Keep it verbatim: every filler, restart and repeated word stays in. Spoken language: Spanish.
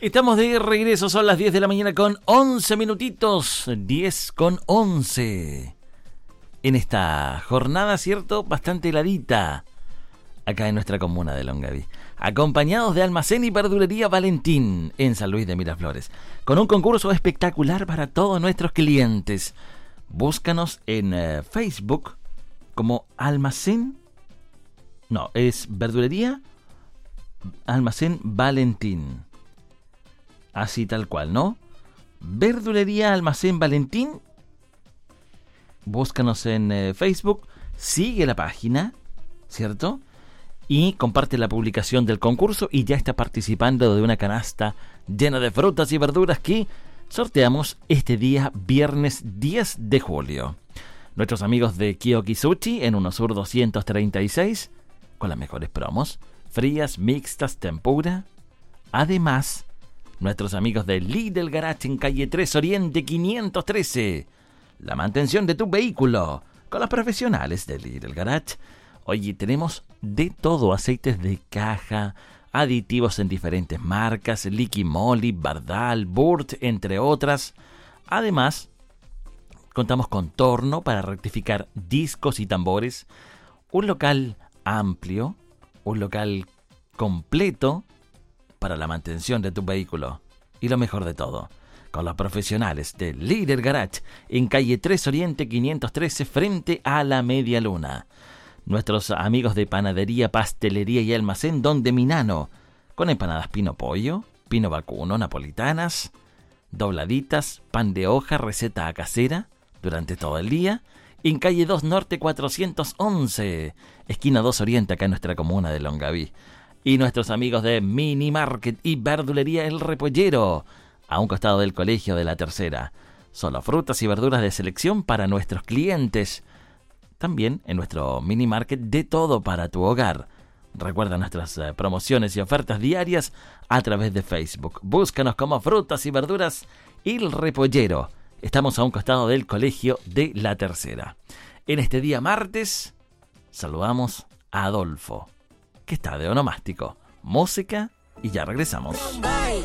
Estamos de regreso, son las diez de la mañana con once minutitos, diez con once. En esta jornada, ¿cierto? Bastante heladita, acá en nuestra comuna de Longaví. Acompañados de Almacén y Verdulería Valentín, en San Luis de Miraflores. Con un concurso espectacular para todos nuestros clientes. Búscanos en uh, Facebook como Almacén... No, es Verdulería Almacén Valentín. Así tal cual, ¿no? Verdulería Almacén Valentín. Búscanos en eh, Facebook. Sigue la página, ¿cierto? Y comparte la publicación del concurso y ya está participando de una canasta llena de frutas y verduras que sorteamos este día viernes diez de julio. Nuestros amigos de Kiyoki Sushi en Unosur doscientos treinta y seis con las mejores promos, frías, mixtas, tempura. Además, nuestros amigos de Lidl Garage en calle tres Oriente quinientos trece. La mantención de tu vehículo con los profesionales de Lidl Garage. Oye, tenemos de todo, aceites de caja, aditivos en diferentes marcas, Liqui Moly, Bardal, Burt, entre otras. Además, contamos con torno para rectificar discos y tambores, un local amplio, un local completo para la mantención de tu vehículo. Y lo mejor de todo, con los profesionales de Lidl Garage en calle tres Oriente quinientos trece frente a la Media Luna. Nuestros amigos de Panadería, Pastelería y Almacén Don de Minano, con empanadas pino pollo, pino vacuno, napolitanas, dobladitas, pan de hoja, receta casera, durante todo el día, en calle dos Norte cuatrocientos once, esquina dos Oriente, acá en nuestra comuna de Longaví. Y nuestros amigos de Mini Market y Verdulería El Repollero, a un costado del Colegio de la Tercera. Solo frutas y verduras de selección para nuestros clientes. También en nuestro mini market de todo para tu hogar. Recuerda nuestras eh, promociones y ofertas diarias a través de Facebook. Búscanos como Frutas y Verduras El Repollero. Estamos a un costado del Colegio de la Tercera. En este día martes saludamos a Adolfo, que está de onomástico. Música y ya regresamos.